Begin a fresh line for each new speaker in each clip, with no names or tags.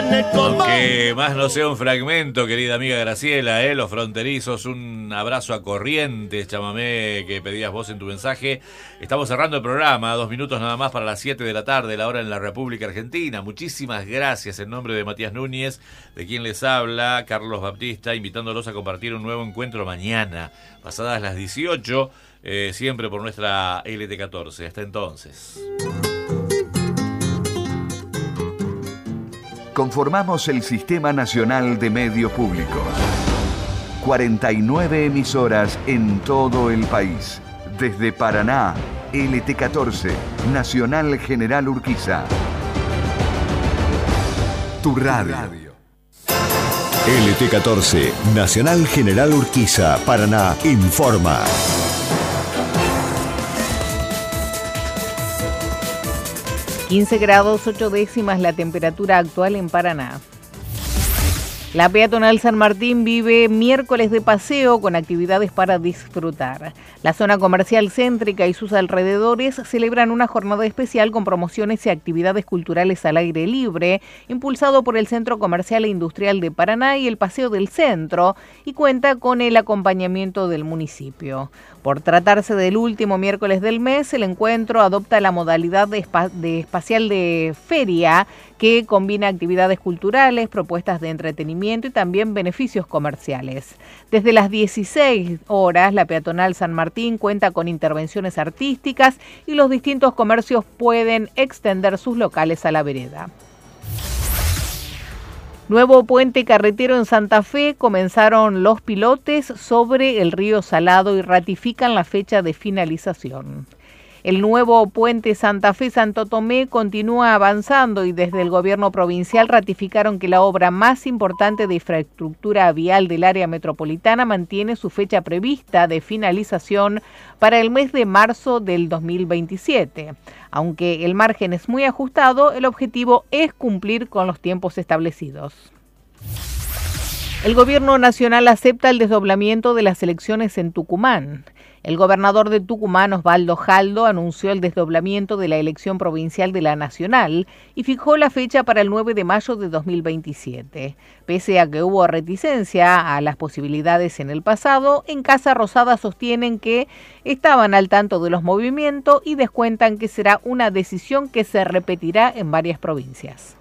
Aunque más no sea un fragmento, querida amiga Graciela, Los Fronterizos, un abrazo a Corrientes, chamamé que pedías vos en tu mensaje. Estamos cerrando el programa, 2 minutos nada más para las 7 de la tarde, la hora en la República Argentina. Muchísimas gracias en nombre de Matías Núñez, de quien les habla, Carlos Baptista, invitándolos a compartir un nuevo encuentro mañana, pasadas las 18, siempre por nuestra LT14. Hasta entonces.
Conformamos el Sistema Nacional de Medios Públicos. 49 emisoras en todo el país. Desde Paraná, LT14, Nacional General Urquiza. Tu radio.
LT14, Nacional General Urquiza, Paraná, informa.
15 grados 8 décimas la temperatura actual en Paraná. La peatonal San Martín vive miércoles de paseo con actividades para disfrutar. La zona comercial céntrica y sus alrededores celebran una jornada especial con promociones y actividades culturales al aire libre, impulsado por el Centro Comercial e Industrial de Paraná y el Paseo del Centro, y cuenta con el acompañamiento del municipio. Por tratarse del último miércoles del mes, el encuentro adopta la modalidad espacial de feria, que combina actividades culturales, propuestas de entretenimiento y también beneficios comerciales. Desde las 16 horas, la peatonal San Martín cuenta con intervenciones artísticas y los distintos comercios pueden extender sus locales a la vereda. Nuevo puente carretero en Santa Fe, comenzaron los pilotes sobre el río Salado y ratifican la fecha de finalización. El nuevo puente Santa Fe-Santo Tomé continúa avanzando y desde el gobierno provincial ratificaron que la obra más importante de infraestructura vial del área metropolitana mantiene su fecha prevista de finalización para el mes de marzo del 2027. Aunque el margen es muy ajustado, el objetivo es cumplir con los tiempos establecidos. El gobierno nacional acepta el desdoblamiento de las elecciones en Tucumán. El gobernador de Tucumán, Osvaldo Jaldo, anunció el desdoblamiento de la elección provincial de la nacional y fijó la fecha para el 9 de mayo de 2027. Pese a que hubo reticencia a las posibilidades en el pasado, en Casa Rosada sostienen que estaban al tanto de los movimientos y descuentan que será una decisión que se repetirá en varias provincias.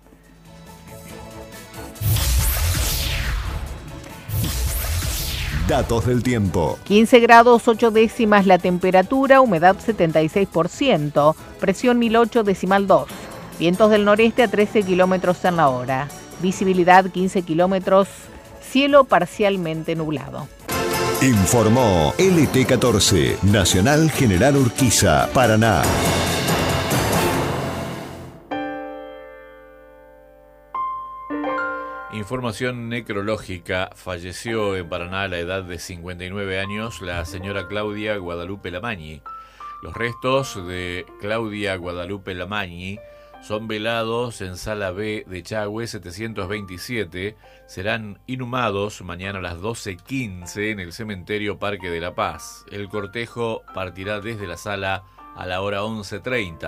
Datos del tiempo.
15 grados 8 décimas la temperatura, humedad 76%, presión 1008,2. Vientos del noreste a 13 kilómetros en la hora. Visibilidad 15 kilómetros, cielo parcialmente nublado.
Informó LT14, Nacional General Urquiza, Paraná.
Información necrológica. Falleció en Paraná a la edad de 59 años la señora Claudia Guadalupe Lamañi. Los restos de Claudia Guadalupe Lamañi son velados en Sala B de Chagüe 727. Serán inhumados mañana a las 12:15 en el cementerio Parque de la Paz. El cortejo partirá desde la sala a la hora 11:30.